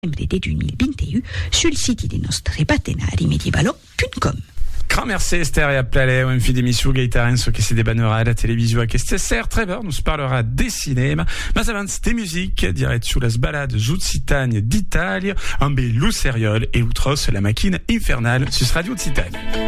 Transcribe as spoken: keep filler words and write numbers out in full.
del duemilaventidue sul sito dei nostri partenari medievalo punto com. Grand merci Esther et à Plalet, un fille d'émission Gaëtan, ce qui s'est débanera à la télévision à Kestesser. Trevor nous parlera des cinémas, mais avant des musiques, direct sur las balades Zuzzitagne d'Italie, un bel seriol et outros la machine infernale sur Radio Titane.